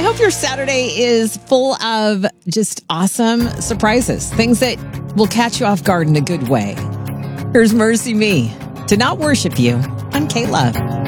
hope your Saturday is full of just awesome surprises, things that will catch you off guard in a good way. Here's Mercy Me to Not Worship You on K-Love.